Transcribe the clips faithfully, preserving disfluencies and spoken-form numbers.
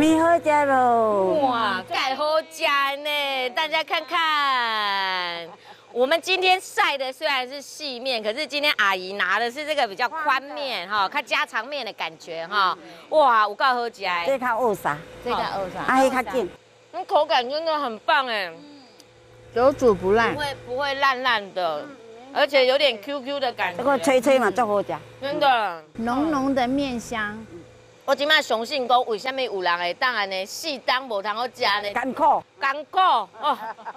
面好吃喽！ 哇，盖好吃呢！大家看看，我们今天晒的虽然是细面，可是今天阿姨拿的是这个比较宽面哈，看家常面的感觉哈。哇，有够好吃的。 这较乌沙， 这个二三， 啊，迄较紧。 嗯，口感真的很棒哎， 久煮不烂， 不会不会烂烂的，而且有点 Q Q 的感觉。 这个脆脆嘛，足好吃。 真的， 浓浓的面香。 我今麦相信讲，为什么有人会当然呢？细当无通好食呢？ 艰苦， 艰苦哦。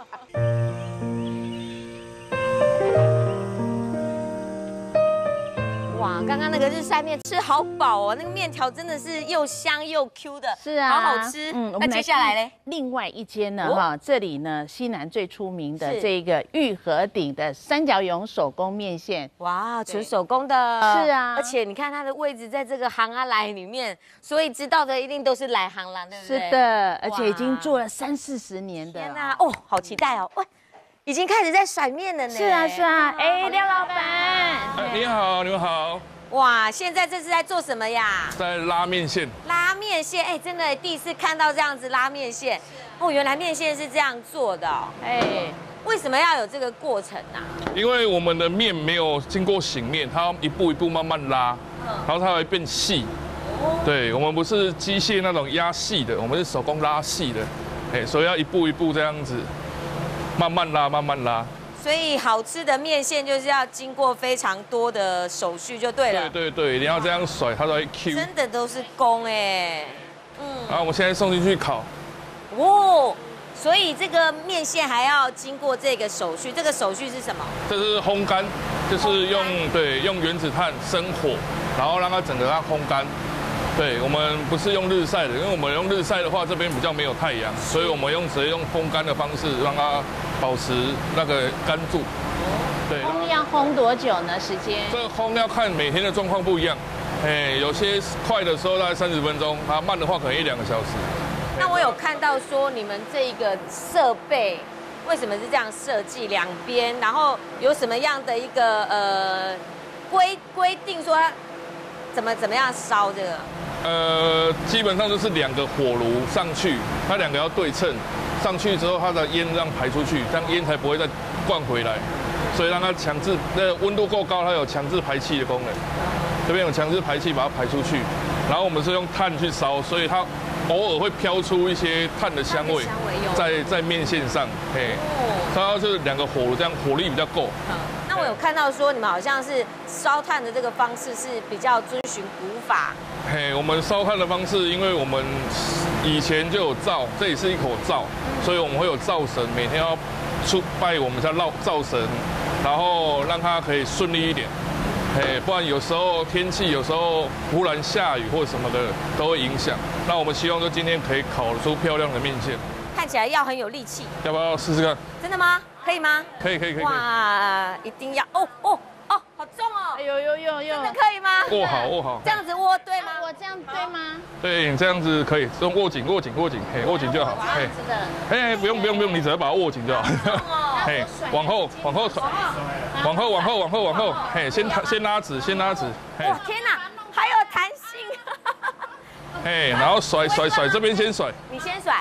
哇，刚刚那个日晒面吃好饱哦，那个面条真的是又香又 Q 的， 是啊， 好好吃。嗯，那接下来呢？ 另外一间呢，哈，这里呢，西南最出名的是这个玉河顶的三角蛹手工面线， 哇，纯手工的。 是啊， 而且你看它的位置在这个行啊来里面，所以知道的一定都是来行啦，对不对？ 是的，而且已经做了三四十年的。 天哪，哦，好期待哦！喂，已经开始在甩面了呢。 是啊，是啊，哎，廖老板， 哎，你好，你们好。 哇，现在这是在做什么呀？ 在拉面线。 拉面线，哎，真的第一次看到这样子拉面线。哦，原来面线是这样做的哦。哎，为什么要有这个过程啊？ 因为我们的面没有经过醒面，它要一步一步慢慢拉，然后它会变细。对，我们不是机械那种压细的，我们是手工拉细的。哎，所以要一步一步这样子，慢慢拉，慢慢拉。 所以好吃的面线就是要经过非常多的手续就对了。 对对对，你要这样甩，它才会 Q。 真的都是工哎。 嗯。然后我们现在送进去烤。 哦，所以这个面线还要经过这个手续，这个手续是什么？ 这是烘干，就是用对用原子炭生火，然后让它整个它烘干。对，我们不是用日晒的，因为我们用日晒的话，这边比较没有太阳，所以我们用直接用烘干的方式，让它保持那个干住。对。 烘要烘多久呢？时间？ 这个烘要看每天的状况不一样，哎，有些快的时候大概三十分钟，啊，慢的话可能一两个小时。 那我有看到说你们这个设备为什么是这样设计两边，然后有什么样的一个呃规规定说它怎么怎么样烧这个？ 呃，基本上就是两个火炉上去，它两个要对称，上去之后它的烟让排出去，这样烟才不会再灌回来，所以让它强制，那温度够高，它有强制排气的功能。这边有强制排气把它排出去，然后我们是用炭去烧，所以它偶尔会飘出一些炭的香味，在在面线上，嘿，它就是两个火炉，这样火力比较够。 那我有看到说你们好像是烧炭的这个方式是比较遵循古法。 嘿，我们烧炭的方式，因为我们以前就有灶，这里是一口灶，所以我们会有灶神，每天要出拜我们家灶灶神，然后让它可以顺利一点。哎，不然有时候天气有时候忽然下雨或什么的都会影响。那我们希望说今天可以烤出漂亮的面线， 看起来要很有力气。 要不要试试看？ 真的吗？可以吗？ 可以可以可以。 哇，一定要哦哦哦，好重哦！ 有有有有， 真的可以吗？ 握好握好。 这样子握对吗？ 我这样对吗？ 对，你这样子可以，用握紧握紧握紧，嘿，握紧就好。嘿，哎，不用不用不用，你只要把它握紧就好。嘿，往后往后甩，往后往后往后往后，嘿，先先拉直先拉直。 哇，天哪，还有弹性。 嘿，然后甩甩甩，这边先甩。 你先甩。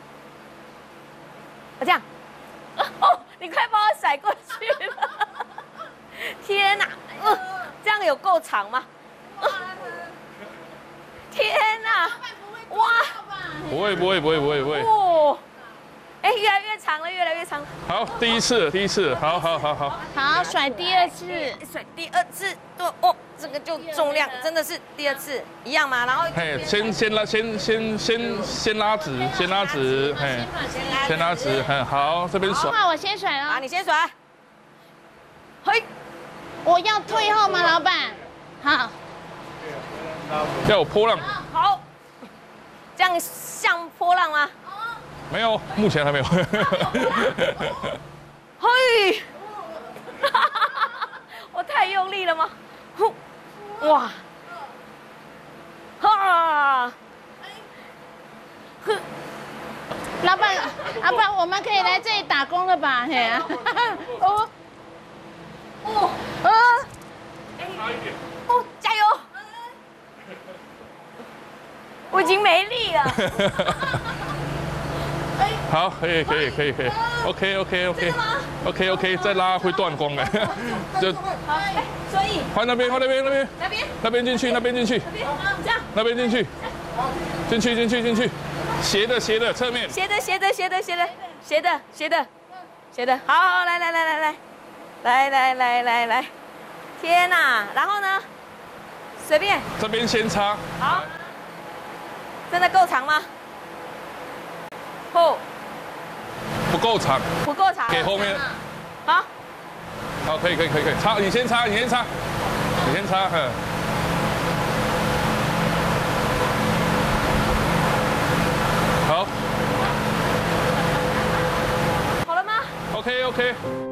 我这样。哦，你快把我甩过去了！天哪，呃，这样有够长吗？呃、天哪，哇！ 不会不会不会不会不会。 哦，哎，越来越长了，越来越长。 好，第一次第一次，好好好好。 好，甩第二次， 甩第二次，对哦，这个就重量真的是第二次一样吗？然后嘿，先先拉，先先先先拉直，先拉直，嘿，先拉直，很好，这边甩。 那我先甩了。 啊，你先甩。嘿， 我要退后吗，老板？好。 要有波浪。 好。这样像波浪吗？ 没有，目前还没有。 嘿，我太用力了吗？呼，哇，哈， 呵，老板，老板，我们可以来这里打工了吧？嘿啊，哦， 哦，啊，差一点，哦，加油！ 我已经没力了。 好，可以可以可以可以 ，OK OK OK OK OK， 再拉会断光的，就好，哎，所以换那边换那边那边那边那边进去那边进去这边这样， 那边进去，进去进去进去，斜的斜的侧面， 斜的斜的斜的斜的斜的斜的斜的，好好来来来来来来来来来来，天哪！然后呢？随便， 这边先插， 好，真的够长吗？不， 不够长， 不够长。 给后面， 好， 好，可以可以可以可以，插，你先插，你先插，你先插，嗯。好好了吗？ ，OK OK。